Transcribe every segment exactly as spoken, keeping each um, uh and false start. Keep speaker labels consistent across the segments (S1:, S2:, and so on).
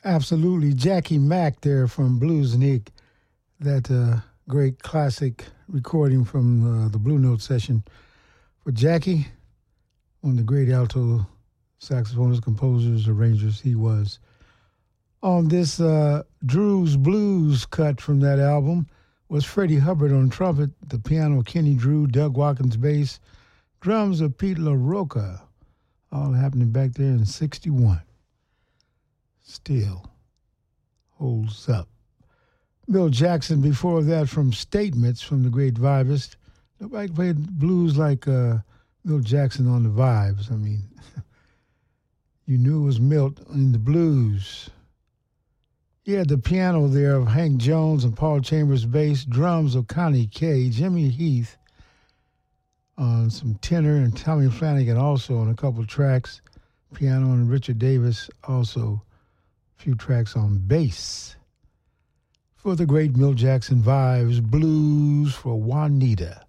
S1: Absolutely. Jackie Mack there from Bluesnik, that uh, great classic recording from uh, the Blue Note session. For Jackie, one of the great alto saxophonists, composers, arrangers he was. On this uh, Drew's Blues cut from that album was Freddie Hubbard on trumpet, the piano Kenny Drew, Doug Watkins bass, drums of Pete LaRocca, all happening back there in sixty-one. Still holds up. Bill Jackson before that from Statements from the great Vibist. Nobody played blues like uh, Bill Jackson on the Vibes. I mean, you knew it was Milt in the blues. He had the piano there of Hank Jones and Paul Chambers bass, drums of Connie Kay, Jimmy Heath on some tenor, and Tommy Flanagan also on a couple tracks, piano, and Richard Davis also a few tracks on bass. For the great Milt Jackson Vibes, Blues for Juanita.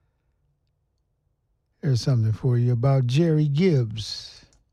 S1: Here's something for you about Jerry Gibbs.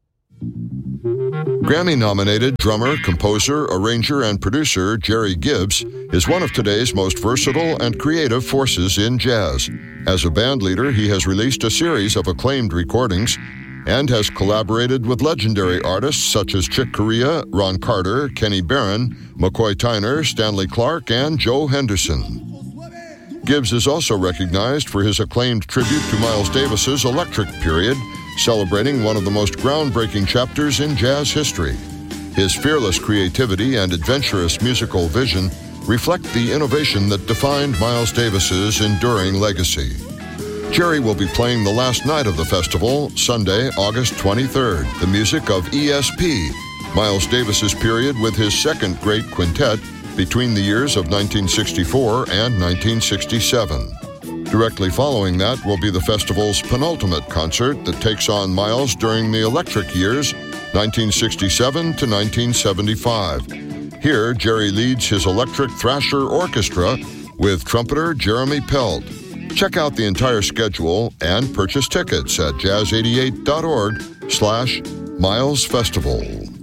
S2: Grammy-nominated drummer, composer, arranger, and producer Jerry Gibbs is one of today's most versatile and creative forces in jazz. As a band leader, he has released a series of acclaimed recordings and has collaborated with legendary artists such as Chick Corea, Ron Carter, Kenny Barron, McCoy Tyner, Stanley Clarke, and Joe Henderson. Gibbs is also recognized for his acclaimed tribute to Miles Davis's Electric Period, celebrating one of the most groundbreaking chapters in jazz history. His fearless creativity and adventurous musical vision reflect the innovation that defined Miles Davis's enduring legacy. Jerry will be playing the last night of the festival, Sunday, August twenty-third, the music of E S P, Miles Davis's period with his second great quintet between the years of nineteen sixty-four and nineteen sixty-seven. Directly following that will be the festival's penultimate concert that takes on Miles during the electric years, nineteen sixty-seven to nineteen seventy-five. Here, Jerry leads his electric Thrasher Orchestra with trumpeter Jeremy Peld. Check out the entire schedule and purchase tickets at jazz eighty-eight dot org slash Miles Festival.